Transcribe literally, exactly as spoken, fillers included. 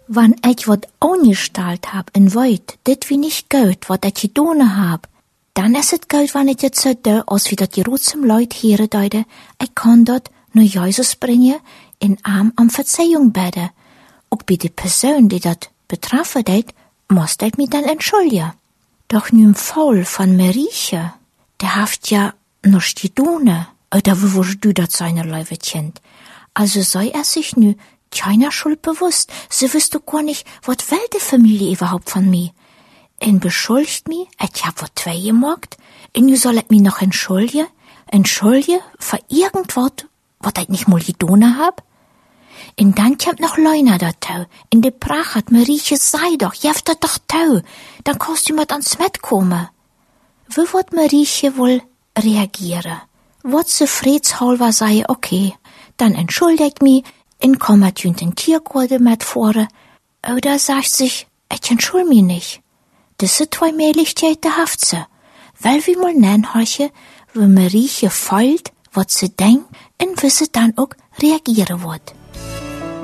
Wann ich wat angestalt hab in Weit, dit wie nicht gut, wat ich gedone hab, dann ist es gut, wenn ich jetzt so da, als wie dat die rotsam Leut here deide, ich kann dort nur Jesus bringen, in Arm am Verzeihung beten. Auch bei der Person, die dat betroffen hat, muss ich mich dann entschuldigen. Doch nu im Fall von Marieche, der haft ja noch gedone, oder wo wirst du dat seinerlei kind? Also sei er sich nu keiner Schuld bewusst. Sie wüsste gar nicht, wat will die Familie überhaupt von mir. En beschuldigt mich, ich hab wat zwei gemacht, en nu soll ich mich noch entschuldigen, entschuldigen für irgendwas, wat ich nicht mal gedone hab. En dann kommt noch Leuna dazu. In der Pracht hat Marieche, sei doch, jeft dat doch tau, dann kannst du mit ans Met kommen. Wie wird Marieche wohl reagieren? Wird sie friedshalber sagen, okay, dann entschuldig ich mich, in kommt jünt den Tiergarten mit vor, oder sagt sich, ich entschuld mich nicht. Diese zwei Möglichkeiten haft sie, weil wir mal nachhorchen, wie Marieche fällt, was sie denkt, und wie sie dann auch reagieren wird.